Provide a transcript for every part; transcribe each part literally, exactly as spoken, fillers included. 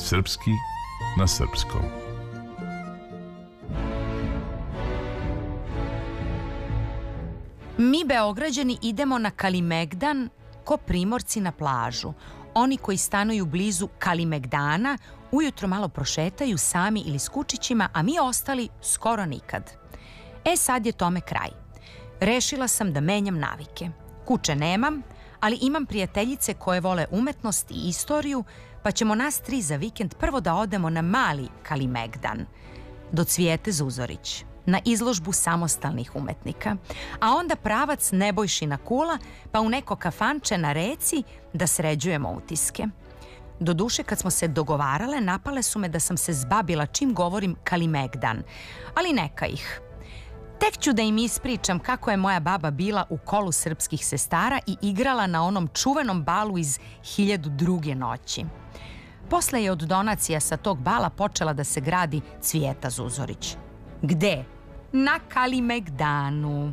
Srpski na srpskom. Mi Beograđani idemo na Kalimegdan ko Primorci na plažu. Oni koji stanuju blizu Kalimegdana ujutro malo prošetaju sami ili s kučićima, a mi ostali skoro nikad. E sad je tome kraj. Rešila sam da menjam navike. Kuće nemam, ali imam prijateljice koje vole umetnost i istoriju, pa ćemo nas tri za vikend prvo da odemo na mali Kalimegdan, do Cvijete Zuzorić, na izložbu samostalnih umetnika, a onda pravac Nebojšina kula, pa u neko kafanče na reci da sređujemo utiske. Doduše, kad smo se dogovarale, napale su me da sam se zbabila čim govorim Kalimegdan, ali neka ih. Tek ću da im ispričam kako je moja baba bila u kolu srpskih sestara i igrala na onom čuvenom balu iz hiljadu druge noći. Posle je od donacija sa tog bala počela da se gradi Cvijeta Zuzorić. Gde? Na Kalimegdanu.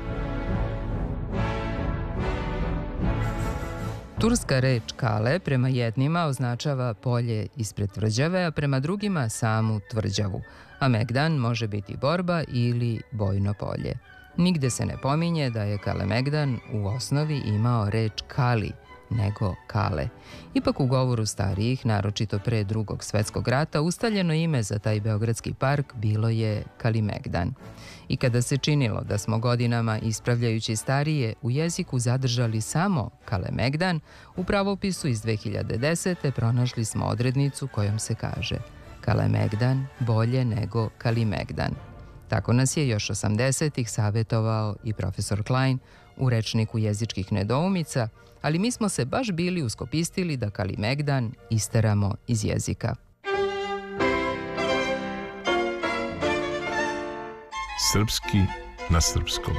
Turska reč kale prema jednima označava polje ispred tvrđave, a prema drugima samu tvrđavu, a Megdan može biti borba ili bojno polje. Nigde se ne pominje da je Kalemegdan u osnovi imao reč kali, nego kale. Ipak u govoru starijih, naročito pre Drugog svetskog rata, ustaljeno ime za taj beogradski park bilo je Kalimegdan. I kada se činilo da smo godinama, ispravljajući starije, u jeziku zadržali samo Kalemegdan, u pravopisu iz dve hiljade desete. pronašli smo odrednicu kojom se kaže Kalemegdan bolje nego Kalimegdan. Tako nas je još osamdesetih savetovao i profesor Klein u rečniku jezičkih nedoumica, ali mi smo se baš bili uskopistili da Kalimegdan isteramo iz jezika. Srpski na srpskom.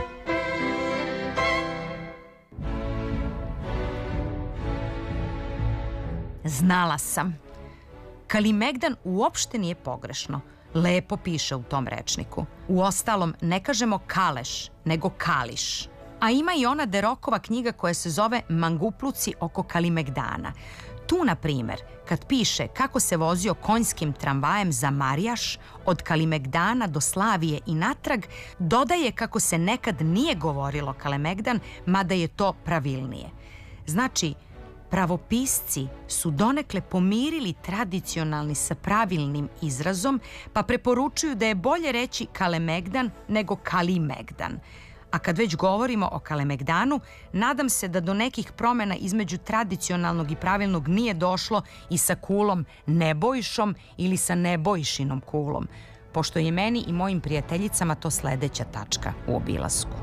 Znala sam. Kalimegdan uopšte nije pogrešno. Lepo piše u tom rečniku. Uostalom, ne kažemo kaleš, nego kališ. A ima i ona Derokova knjiga koja se zove Mangupluci oko Kalimegdana. Tu, na primer, kad piše kako se vozio konjskim tramvajem za Marijaš od Kalimegdana do Slavije i natrag, dodaje kako se nekad nije govorilo Kalemegdan, mada je to pravilnije. Znači, pravopisci su donekle pomirili tradicionalni sa pravilnim izrazom, pa preporučuju da je bolje reći Kalemegdan nego Kalimegdan. A kad već govorimo o Kalemegdanu, nadam se da do nekih promjena između tradicionalnog i pravilnog nije došlo i sa kulom Nebojšom ili sa Nebojšinom kulom, pošto je meni i mojim prijateljicama to sledeća tačka u obilasku.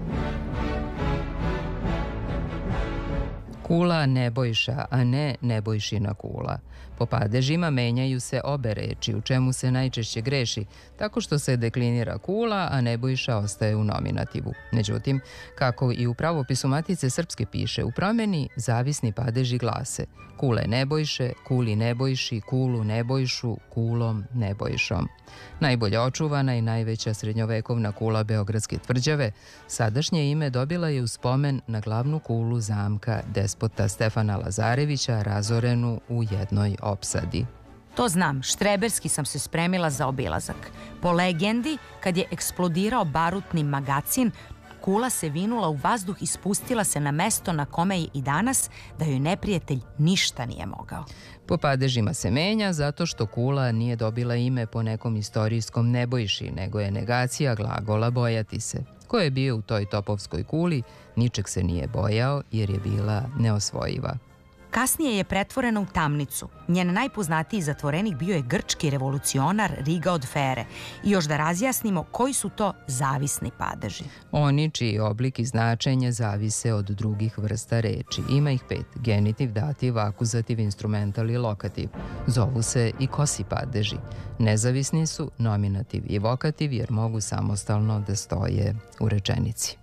Kula Nebojša, a ne Nebojšina kula. Po padežima menjaju se obe reči, u čemu se najčešće greši, tako što se deklinira kula, a Nebojša ostaje u nominativu. Međutim, kako i u pravopisu Matice Srpske piše, u promjeni zavisni padeži glase kule Nebojše, kuli Nebojši, kulu Nebojšu, kulom Nebojšom. Najbolje očuvana i najveća srednjovekovna kula Beogradske tvrđave, sadašnje ime dobila je u spomen na glavnu kulu zamka despota Stefana Lazarevića, razorenu u jednoj opsadi. To znam, štreberski sam se spremila za obilazak. Po legendi, kad je eksplodirao barutni magacin, kula se vinula u vazduh i spustila se na mesto na kome je i danas, da joj neprijatelj ništa nije mogao. Po padežima se menja zato što kula nije dobila ime po nekom istorijskom Nebojši, nego je negacija glagola bojati se. Ko je bio u toj topovskoj kuli, ničeg se nije bojao jer je bila neosvojiva. Kasnije je pretvorena u tamnicu. Njen najpoznatiji zatvorenik bio je grčki revolucionar Riga od Fere. I još da razjasnimo koji su to zavisni padeži. Oni čiji oblik i značenje zavise od drugih vrsta reči. Ima ih pet: genitiv, dativ, akuzativ, instrumental i lokativ. Zovu se i kosi padeži. Nezavisni su nominativ i vokativ jer mogu samostalno da stoje u rečenici.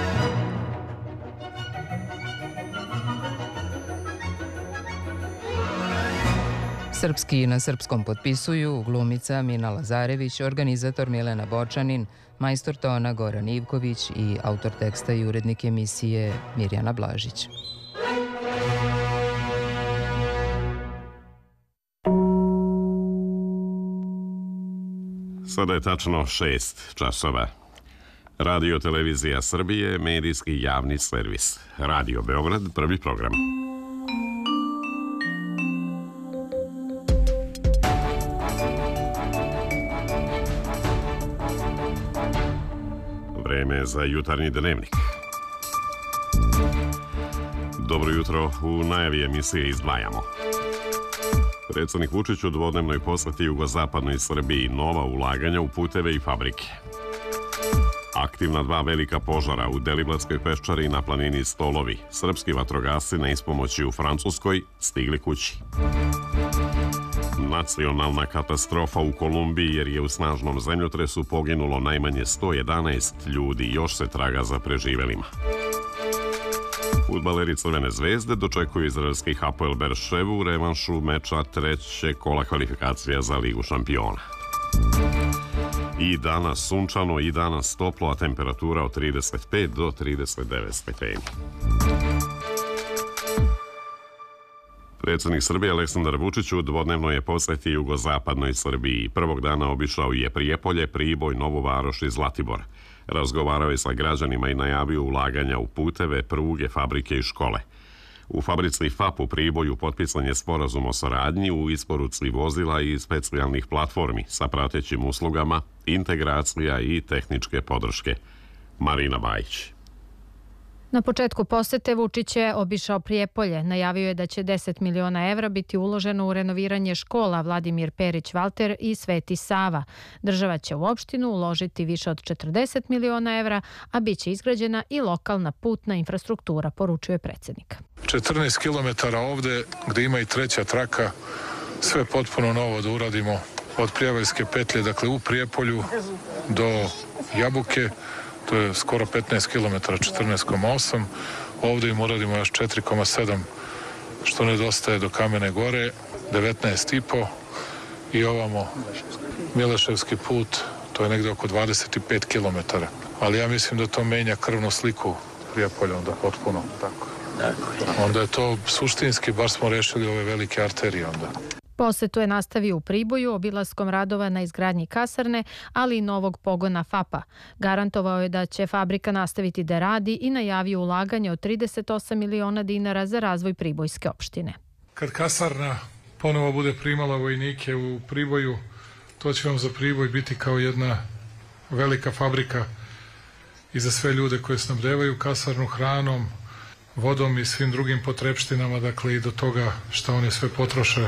Srpski na srpskom potpisuju glumica Mina Lazarević, organizator Milena Bočanin, majstor tona Goran Ivković i autor teksta i urednik emisije Mirjana Blažić. Sada je tačno šest časova. Radio Televizija Srbije, medijski javni servis. Radio Beograd, prvi program. Vreme za jutarnji dnevnik. Dobro jutro, u najavi emisije izdvajamo. Predsjednik Vučić u dvodnevnoj poseti jugozapadnoj Srbiji, nova ulaganja u puteve i fabrike. Aktivna dva velika požara u Deliblatskoj peščari na planini Stolovi. Srpski vatrogasci na ispomoći u Francuskoj stigli kući. Nacionalna katastrofa u Kolumbiji jer je u snažnom zemljotresu poginulo najmanje sto jedanaest ljudi, još se traga za preživelima. Fudbaleri Crvene zvezde dočekuju izraelski Hapoel Berševu u revanšu meča treće kola kvalifikacija za Ligu šampiona. I danas sunčano i danas toplo, a temperatura od trideset pet do trideset devet stepeni. Predsjednik Srbije Aleksandar Vučić u dvodnevnoj je poseti jugozapadnoj Srbiji. Prvog dana obišao je Prijepolje, Priboj, Novu Varoš i Zlatibor. Razgovarao je sa građanima i najavio ulaganja u puteve, pruge, fabrike i škole. U fabrici F A P u Priboju potpisan je sporazum o saradnji u isporuci vozila i specijalnih platformi sa pratećim uslugama, integracija i tehničke podrške. Marina Bajić. Na početku posete Vučić je obišao Prijepolje. Najavio je da će deset miliona evra biti uloženo u renoviranje škola Vladimir Perić Valter i Sveti Sava. Država će u opštinu uložiti više od četrdeset miliona evra, a bit će izgrađena i lokalna putna infrastruktura, poručuje predsjednik. četrnaest kilometara ovde, gde ima i treća traka, sve potpuno novo da uradimo od Prijevaljske petlje, dakle u Prijepolju do Jabuke. To je skoro petnaest kilometara, četrnaest zarez osam. Ovdje im uradimo još četiri zarez sedam, što nedostaje do Kamene Gore, devetnaest zarez pet i ovamo Mileševski put, to je negdje oko dvadeset pet kilometara. Ali ja mislim da to menja krvnu sliku Prijepolja, onda potpuno tako. Onda je to suštinski, bar smo rešili ove velike arterije onda. Posetu je nastavio u Priboju obilaskom radova na izgradnji kasarne, ali i novog pogona F A P-a. Garantovao je da će fabrika nastaviti da radi i najavio ulaganje od trideset osam miliona dinara za razvoj Pribojske opštine. Kad kasarna ponovo bude primala vojnike u Priboju, to će vam za Priboj biti kao jedna velika fabrika i za sve ljude koje snabdevaju kasarnu hranom, vodom i svim drugim potrepštinama, dakle i do toga što oni sve potroše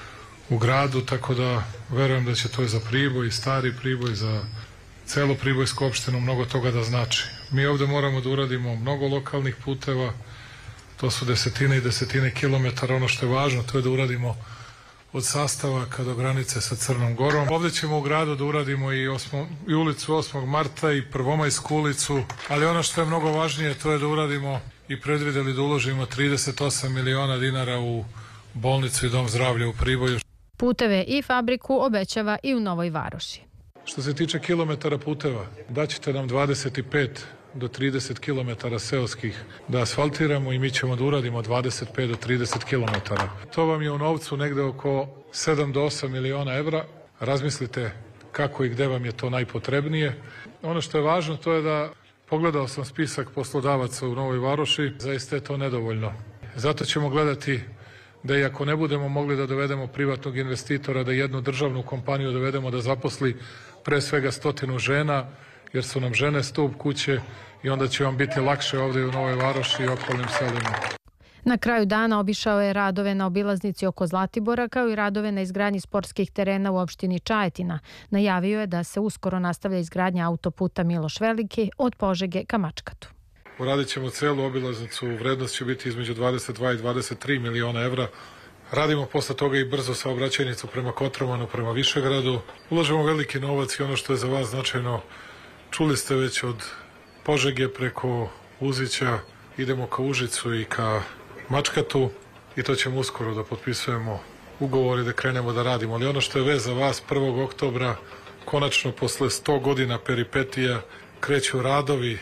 u gradu, tako da verujem da će to i za Priboj, stari Priboj, za celu Pribojsku opštinu mnogo toga da znači. Mi ovde moramo da uradimo mnogo lokalnih puteva, to su desetine i desetine kilometara. Ono što je važno, to je da uradimo od Sastavaka do granice sa Crnom Gorom. Ovde ćemo u gradu da uradimo i, osmo, i ulicu osmog marta i Prvomajsku ulicu, ali ono što je mnogo važnije, to je da uradimo i predvideli da uložimo trideset osam miliona dinara u bolnicu i dom zdravlja u Priboju. Puteve i fabriku obećava i u Novoj Varoši. Što se tiče kilometara puteva, daćete nam dvadeset pet do trideset kilometara seoskih da asfaltiramo i mi ćemo da uradimo dvadeset pet do trideset kilometara. To vam je u novcu negde oko sedam do osam miliona evra. Razmislite kako i gde vam je to najpotrebnije. Ono što je važno, to je da pogledao sam spisak poslodavaca u Novoj Varoši, zaista je to nedovoljno. Zato ćemo gledati da i ako ne budemo mogli da dovedemo privatnog investitora, da jednu državnu kompaniju dovedemo da zaposli pre svega stotinu žena, jer su nam žene stup kuće i onda će vam biti lakše ovdje u Novoj Varoši i okolnim selima. Na kraju dana obišao je radove na obilaznici oko Zlatibora, kao i radove na izgradnji sportskih terena u opštini Čajetina. Najavio je da se uskoro nastavlja izgradnja autoputa Miloš Veliki od Požege ka Mačkatu. Uradit ćemo celu obilaznicu, vrednost će biti između dvadeset dva i dvadeset tri miliona evra. Radimo posle toga i brzo saobraćajnicu prema Kotromanu, prema Višegradu. Ulažemo veliki novac i ono što je za vas značajno, čuli ste već od Požege preko Uzića, idemo ka Užicu i ka Mačkatu i to ćemo uskoro da potpisujemo ugovori, da krenemo da radimo. Ali ono što je vez za vas, prvog oktobra, konačno posle sto godina peripetija, kreću radovi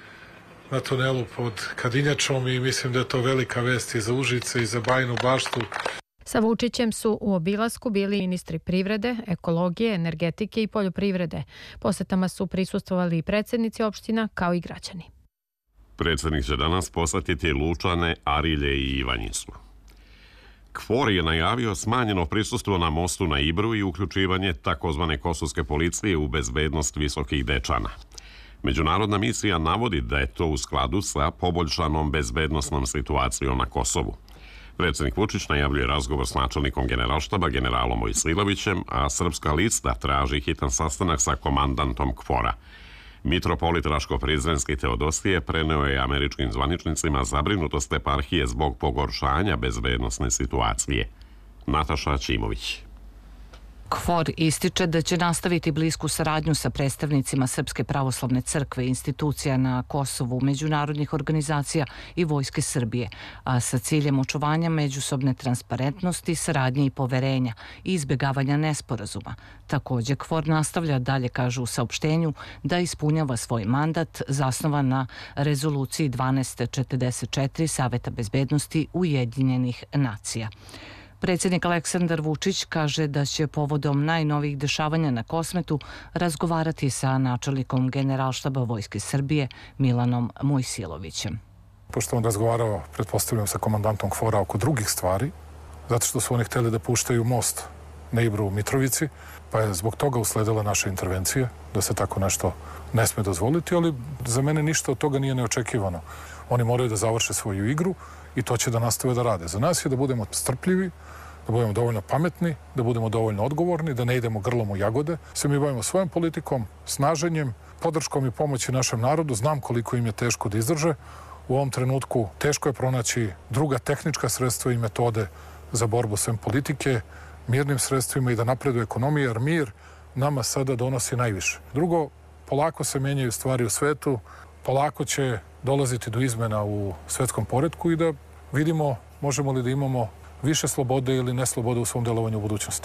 na tunelu pod Kadinjačom i mislim da je to velika vest i za Užice i za Bajinu Baštu. Sa Vučićem su u obilasku bili ministri privrede, ekologije, energetike i poljoprivrede. Posetama su prisustvovali i predsjednici opština kao i građani. Predsjednik će danas posjetiti Lučane, Arilje i Ivanjicu. KFOR je najavio smanjeno prisustvo na mostu na Ibru i uključivanje takozvane kosovske policije u bezbednost visokih dečana. Međunarodna misija navodi da je to u skladu sa poboljšanom bezbednosnom situacijom na Kosovu. Predsjednik Vučić najavljuje razgovor s načelnikom generalštaba generalom Mojsilovićem, a Srpska lista traži hitan sastanak sa komandantom KFOR-a. Mitropolit Raško-Prizrenski Teodosije preneo je američkim zvaničnicima zabrinutost eparhije zbog pogoršanja bezbednosne situacije. Nataša Ćimović. KFOR ističe da će nastaviti blisku saradnju sa predstavnicima Srpske pravoslavne crkve, institucija na Kosovu, međunarodnih organizacija i Vojske Srbije, a sa ciljem očuvanja međusobne transparentnosti, saradnje i poverenja i izbjegavanja nesporazuma. Također, KFOR nastavlja dalje, kažu u saopštenju, da ispunjava svoj mandat zasnovan na rezoluciji dvanaest četrdeset četiri Saveta bezbednosti Ujedinjenih nacija. Predsjednik Aleksandar Vučić kaže da će povodom najnovijih dešavanja na Kosmetu razgovarati sa načelnikom generalštaba Vojske Srbije Milanom Mojsilovićem. Pošto on razgovarao, pretpostavljam, sa komandantom KFOR-a oko drugih stvari, zato što su oni htjeli da puštaju most na Ibru u Mitrovici, pa je zbog toga usledila naša intervencija, da se tako nešto ne sme dozvoliti, ali za mene ništa od toga nije neočekivano. Oni moraju da završe svoju igru i to će da nastave da rade. Za nas je da budemo strpljivi, da budemo dovoljno pametni, da budemo dovoljno odgovorni, da ne idemo grlom u jagode. Se mi bavimo svojom politikom, snaženjem, podrškom i pomoći našem narodu. Znam koliko im je teško da izdrže. U ovom trenutku teško je pronaći druga tehnička sredstva i metode za borbu sem politike, mirnim sredstvima i da napreduje ekonomija, jer mir nama sada donosi najviše. Drugo, polako se menjaju stvari u svetu, polako će dolaziti do izmena u svetskom poretku i da vidimo možemo li da imamo više slobode ili neslobode u svom delovanju u budućnosti.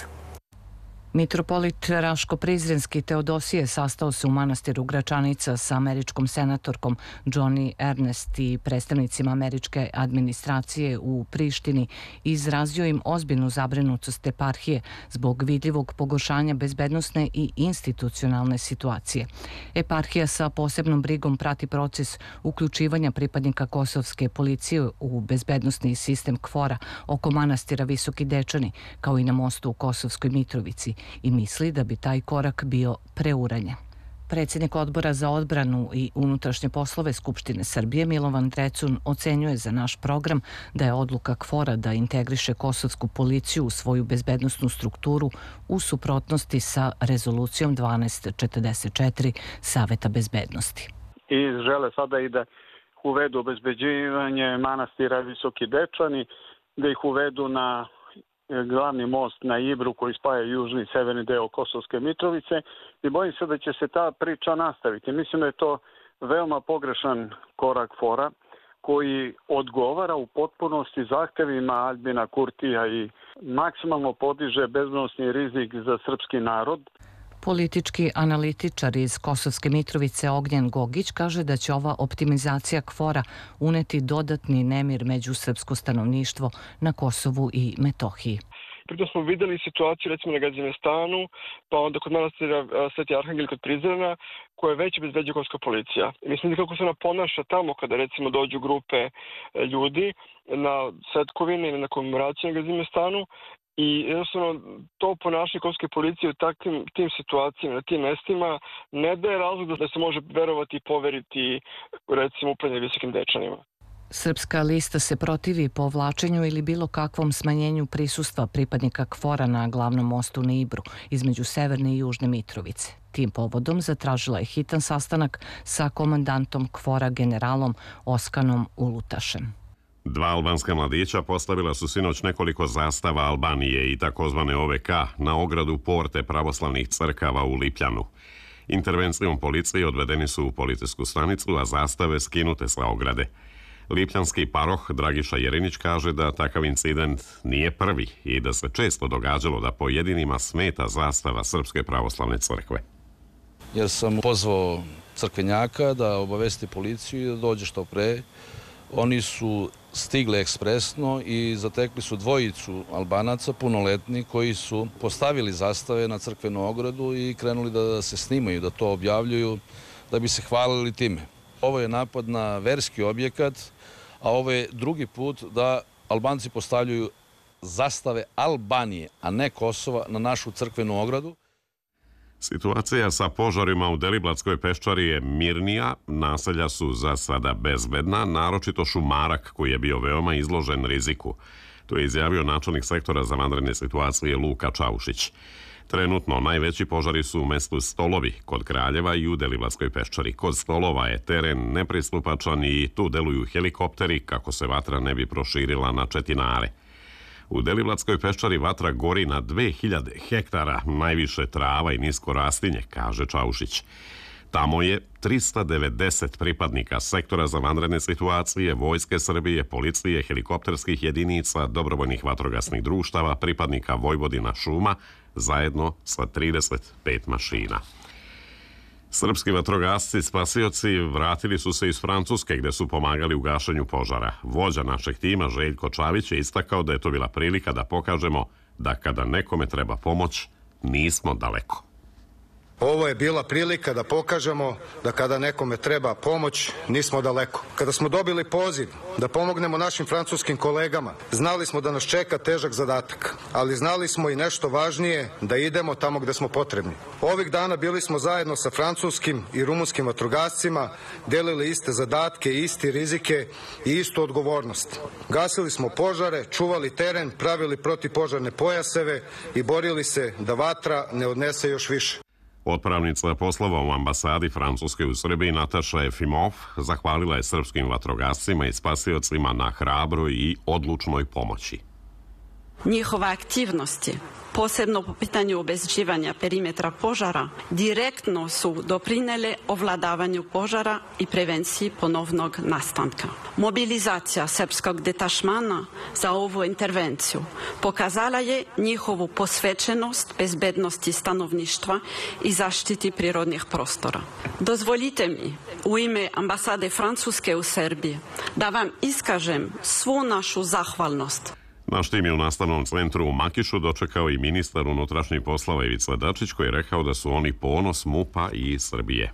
Mitropolit Raško-Prizrenski Teodosije sastao se u manastiru Gračanica sa američkom senatorkom Joni Ernest i predstavnicima američke administracije u Prištini i izrazio im ozbiljnu zabrinutost eparhije zbog vidljivog pogoršanja bezbednosne i institucionalne situacije. Eparhija sa posebnom brigom prati proces uključivanja pripadnika kosovske policije u bezbednosni sistem KFOR-a oko manastira Visoki Dečani, kao i na mostu u Kosovskoj Mitrovici, i misli da bi taj korak bio preuranjen. Predsjednik odbora za odbranu i unutrašnje poslove Skupštine Srbije Milovan Drecun ocenjuje za naš program da je odluka KFOR-a da integriše kosovsku policiju u svoju bezbednosnu strukturu u suprotnosti sa rezolucijom dvanaest četrdeset četiri Saveta bezbednosti. I žele sada i da uvedu obezbeđivanje manastira Visoki Dečani, da ih uvedu na glavni most na Ibru koji spaja južni i severni deo Kosovske Mitrovice i bojim se da će se ta priča nastaviti. Mislim da je to veoma pogrešan korak KFOR-a koji odgovara u potpunosti zahtevima Aljbina Kurtija i maksimalno podiže bezbednosni rizik za srpski narod. Politički analitičar iz Kosovske Mitrovice Ognjen Gogić kaže da će ova optimizacija KFOR-a uneti dodatni nemir među srpsko stanovništvo na Kosovu i Metohiji. Pritom smo videli situaciju recimo na Gazimestanu, pa onda kod manastira Sveti Arhangel kod Prizrena, koja je već bezbeđuje kosovska policija. I mislim da kako se ona ponaša tamo kada recimo dođu grupe ljudi na svetkovine ili na komemoraciju na Gazimestanu, i jednostavno to ponašanje kosovske policije u takvim tim situacijama, na tim mestima, ne daje razlog da se može verovati i poveriti recimo upravljanje Visokim Dečanima. Srpska lista se protivi povlačenju ili bilo kakvom smanjenju prisustva pripadnika KFOR-a na glavnom mostu na Ibru između Severne i Južne Mitrovice. Tim povodom zatražila je hitan sastanak sa komandantom KFOR-a generalom Oskanom Ulutašem. Dva albanska mladića postavila su sinoć nekoliko zastava Albanije i takozvane O V K na ogradu porte pravoslavnih crkava u Lipljanu. Intervencijom policije odvedeni su u policijsku stanicu, a zastave skinute sa ograde. Lipljanski paroh Dragiša Jerinić kaže da takav incident nije prvi i da se često događalo da pojedinima smeta zastava Srpske pravoslavne crkve. Ja sam pozvao crkvenjaka da obavesti policiju i da dođe što pre, Oni su stigli ekspresno i zatekli su dvojicu Albanaca, punoletni, koji su postavili zastave na crkvenu ogradu i krenuli da se snimaju, da to objavljuju, da bi se hvalili time. Ovo je napad na verski objekat, a ovo je drugi put da Albanci postavljaju zastave Albanije, a ne Kosova, na našu crkvenu ogradu. Situacija sa požarima u Deliblatskoj peščari je mirnija, naselja su za sada bezbedna, naročito Šumarak koji je bio veoma izložen riziku. To je izjavio načelnik sektora za vanredne situacije Luka Čaušić. Trenutno najveći požari su u mestu Stolovi kod Kraljeva i u Deliblatskoj peščari. Kod Stolova je teren nepristupačan i tu deluju helikopteri kako se vatra ne bi proširila na Četinare. U Deliblatskoj peščari vatra gori na dve hiljade hektara, najviše trava i nisko rastinje, kaže Čaušić. Tamo je trista devedeset pripadnika sektora za vanredne situacije, Vojske Srbije, policije, helikopterskih jedinica, dobrovoljnih vatrogasnih društava, pripadnika Vojvodina šuma, zajedno sa trideset pet mašina. Srpski vatrogasci spasioci vratili su se iz Francuske gde su pomagali u gašenju požara. Vođa našeg tima Željko Čavić je istakao da je to bila prilika da pokažemo da kada nekome treba pomoć, nismo daleko. Ovo je bila prilika da pokažemo da kada nekome treba pomoć, nismo daleko. Kada smo dobili poziv da pomognemo našim francuskim kolegama, znali smo da nas čeka težak zadatak, ali znali smo i nešto važnije, da idemo tamo gde smo potrebni. Ovih dana bili smo zajedno sa francuskim i rumunskim vatrogascima, delili iste zadatke, isti rizike i istu odgovornost. Gasili smo požare, čuvali teren, pravili protivpožarne pojaseve i borili se da vatra ne odnese još više. Otpravnica poslova u ambasadi Francuske u Srbiji Nataša Efimov zahvalila je srpskim vatrogascima i spasiocima na hrabroj i odlučnoj pomoći. Njihove aktivnosti, posebno po pitanju obezbeđivanja perimetra požara, direktno su doprinele ovladavanju požara i prevenciji ponovnog nastanka. Mobilizacija srpskog detašmana za ovu intervenciju pokazala je njihovu posvećenost bezbednosti stanovništva i zaštiti prirodnih prostora. Dozvolite mi u ime ambasade Francuske u Srbiji da vam iskažem svu našu zahvalnost. Naš tim je u nastavnom centru u Makišu dočekao i ministar unutrašnjih poslova Ivica Dačić koji je rekao da su oni ponos MUP-a i Srbije.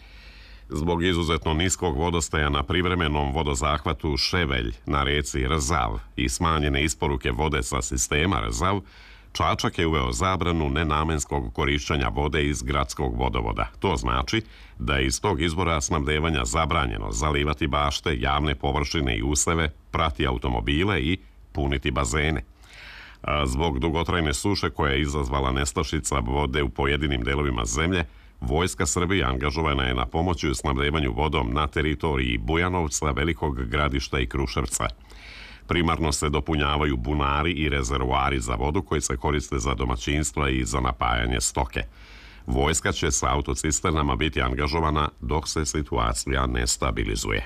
Zbog izuzetno niskog vodostaja na privremenom vodozahvatu Ševelj na reci Rzav i smanjene isporuke vode sa sistema Rzav, Čačak je uveo zabranu nenamenskog korišćenja vode iz gradskog vodovoda. To znači da je iz tog izvora snabdevanja zabranjeno zalivati bašte, javne površine i useve, prati automobile i puniti bazene. A zbog dugotrajne suše koja je izazvala nestašica vode u pojedinim delovima zemlje, Vojska Srbije angažovana je na pomoći u snabdevanju vodom na teritoriji Bujanovca, Velikog Gradišta i Kruševca. Primarno se dopunjavaju bunari i rezervoari za vodu koji se koriste za domaćinstva i za napajanje stoke. Vojska će sa autocisternama biti angažovana dok se situacija ne stabilizuje.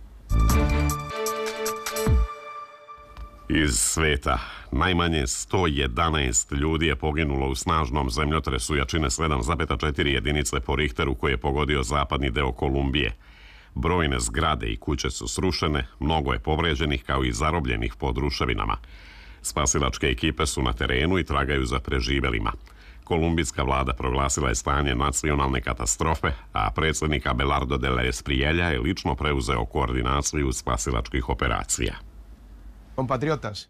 Iz sveta najmanje sto jedanaest ljudi je poginulo u snažnom zemljotresu jačine sedam zarez četiri jedinice po Richteru koji je pogodio zapadni deo Kolumbije. Brojne zgrade i kuće su srušene, mnogo je povređenih kao i zarobljenih pod ruševinama. Spasilačke ekipe su na terenu i tragaju za preživelima. Kolumbijska vlada proglasila je stanje nacionalne katastrofe, a predsjednik Abelardo de la Espriella je lično preuzeo koordinaciju spasilačkih operacija. Compatriotas,